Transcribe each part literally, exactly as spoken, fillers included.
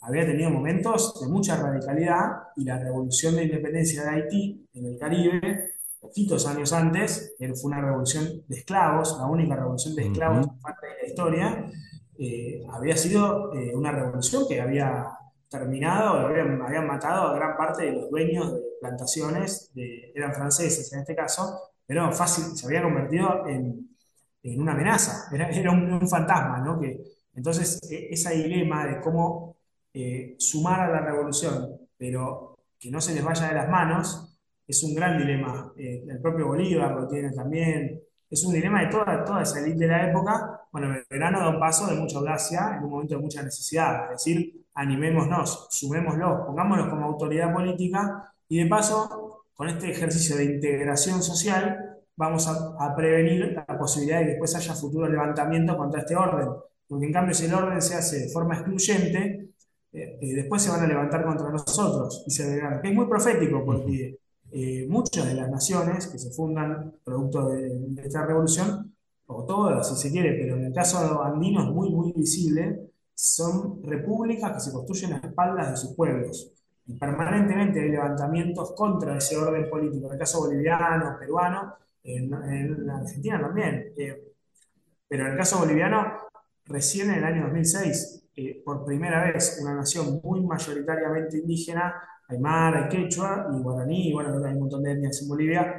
había tenido momentos de mucha radicalidad y la revolución de independencia de Haití en el Caribe, poquitos años antes, que fue una revolución de esclavos, la única revolución de esclavos Ujú. en parte de la historia, eh, había sido eh, una revolución que había terminado, habían, habían matado a gran parte de los dueños de plantaciones, de- eran franceses en este caso, pero fácil, se había convertido en, en una amenaza, era, era un, un fantasma, ¿no? Que, entonces, e- ese dilema de cómo eh, sumar a la revolución, pero que no se les vaya de las manos, es un gran dilema. Eh, el propio Bolívar lo tiene también. Es un dilema de toda, toda esa élite de la época. Bueno, Belgrano da un paso de mucha audacia en un momento de mucha necesidad. Es decir, animémonos, sumémoslo, pongámonos como autoridad política y de paso, con este ejercicio de integración social, vamos a, a prevenir la posibilidad de que después haya futuros levantamientos contra este orden. Porque en cambio, si el orden se hace de forma excluyente, eh, eh, después se van a levantar contra nosotros y se verán. Que es muy profético Ujú. porque eh, muchas de las naciones que se fundan producto de, de esta revolución, o todas si se quiere, pero en el caso andino es muy, muy visible, son repúblicas que se construyen a espaldas de sus pueblos. Y permanentemente hay levantamientos contra ese orden político. En el caso boliviano, peruano, en, en Argentina también. Eh, pero en el caso boliviano, recién en el año dos mil seis, eh, por primera vez, una nación muy mayoritariamente indígena, aymara, quechua y guaraní, y bueno, hay un montón de etnias en Bolivia,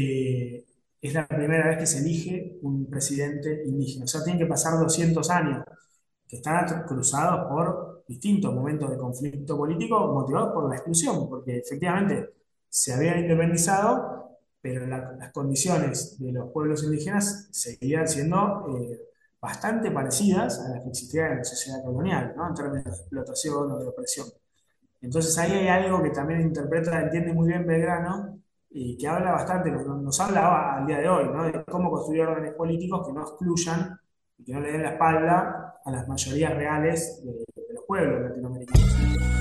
eh, es la primera vez que se elige un presidente indígena. O sea, tienen que pasar doscientos años, que están cruzados por distintos momentos de conflicto político motivados por la exclusión, porque efectivamente se habían independizado, pero la- las condiciones de los pueblos indígenas seguían siendo eh, bastante parecidas a las que existían en la sociedad colonial, ¿no? En términos de explotación o de opresión. Entonces ahí hay algo que también interpreta, entiende muy bien Belgrano y que habla bastante, nos, nos habla al día de hoy, ¿no? De cómo construir órdenes políticos que no excluyan y que no le den la espalda a las mayorías reales de, de los pueblos latinoamericanos.